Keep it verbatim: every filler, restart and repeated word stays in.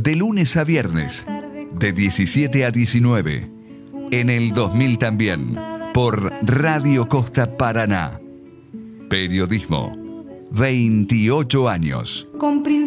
de lunes a viernes, de diecisiete a diecinueve. En el dos mil también, por Radio Costa Paraná. Periodismo, veintiocho años. Con